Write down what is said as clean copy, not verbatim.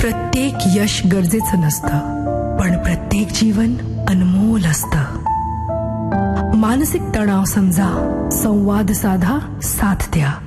प्रत्येक यश गरजेचं नसतं, पण प्रत्येक जीवन अनमोल असतं. मानसिक तणाव समजा, संवाद साधा, साथ द्या.